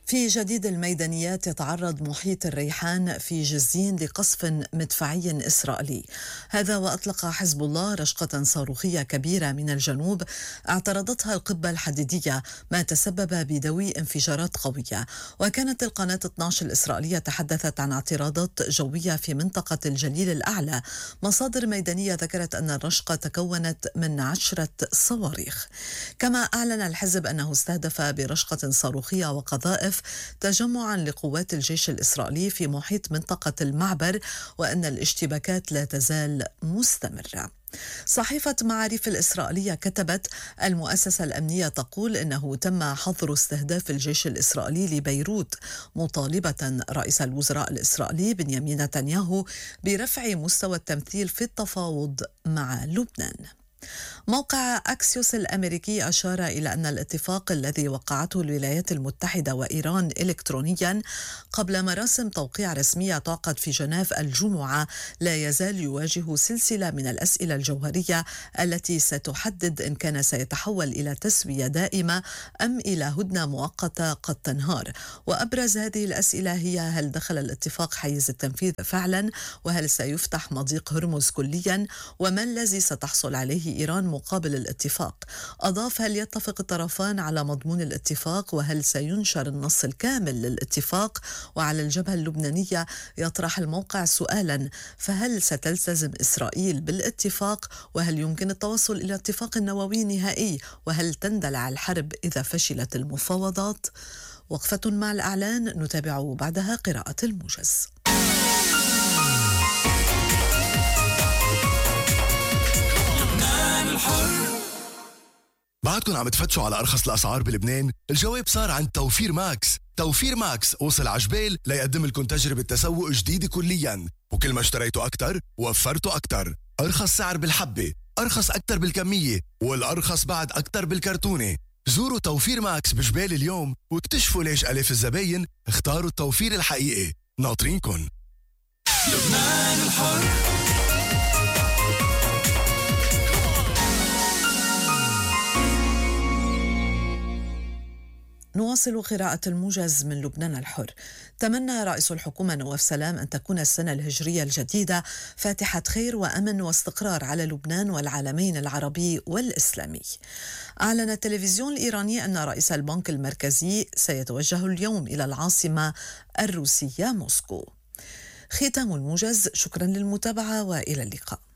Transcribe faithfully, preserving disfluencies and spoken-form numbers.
في جديد الميدانيات يتعرض محيط الريحان في جزين لقصف مدفعي إسرائيلي، هذا وأطلق حزب الله رشقة صاروخية كبيرة من الجنوب اعترضتها القبة الحديدية، ما تسبب بدوي انفجارات قوية. وكانت القناة اثني عشر الإسرائيلية تحدثت عن اعتراضات جوية في منطقة الجليل الأعلى. مصادر ميدانية ذكرت أن الرشقة تكونت من عشرة صواريخ. كما أعلن الحزب أنه استهدف برشقة صاروخية وقذائف تجمعا لقوات الجيش الإسرائيلي في محيط منطقة المعبر، وأن الاشتباكات لا تزال مستمرة. صحيفة معاريف الإسرائيلية كتبت: المؤسسة الأمنية تقول إنه تم حظر استهداف الجيش الإسرائيلي لبيروت، مطالبة رئيس الوزراء الإسرائيلي بنيامين نتنياهو برفع مستوى التمثيل في التفاوض مع لبنان. موقع أكسيوس الأمريكي أشار إلى أن الاتفاق الذي وقعته الولايات المتحدة وإيران إلكترونيا قبل مراسم توقيع رسمية تعقد في جنيف الجمعة لا يزال يواجه سلسلة من الأسئلة الجوهرية التي ستحدد إن كان سيتحول إلى تسوية دائمة أم إلى هدنة مؤقتة قد تنهار. وأبرز هذه الأسئلة هي: هل دخل الاتفاق حيز التنفيذ فعلا؟ وهل سيفتح مضيق هرمز كليا؟ وما الذي ستحصل عليه إيران مقابل الاتفاق؟ أضاف: هل يتفق الطرفان على مضمون الاتفاق؟ وهل سينشر النص الكامل للاتفاق؟ وعلى الجبهة اللبنانية يطرح الموقع سؤالا: فهل ستلتزم إسرائيل بالاتفاق؟ وهل يمكن التوصل إلى اتفاق نووي نهائي؟ وهل تندلع الحرب إذا فشلت المفاوضات؟ وقفة مع الأعلان، نتابع بعدها قراءة الموجز. بعدكم عم تفتشوا على أرخص الأسعار بلبنان؟ الجواب صار عند توفير ماكس. توفير ماكس وصل عجبال ليقدم لكم تجربة تسوق جديدة كلياً، وكل ما اشتريتوا أكتر وفرتوا أكتر. أرخص سعر بالحبة، أرخص أكتر بالكمية، والأرخص بعد أكتر بالكرتونة. زوروا توفير ماكس بجبال اليوم واكتشفوا ليش ألاف الزباين اختاروا التوفير الحقيقي. ناطرينكن. لبنان الحر. نواصل قراءة الموجز من لبنان الحر. تمنى رئيس الحكومة نواف سلام أن تكون السنة الهجرية الجديدة فاتحة خير وأمن واستقرار على لبنان والعالمين العربي والإسلامي. أعلن التلفزيون الإيراني أن رئيس البنك المركزي سيتوجه اليوم إلى العاصمة الروسية موسكو. ختام الموجز، شكرا للمتابعة وإلى اللقاء.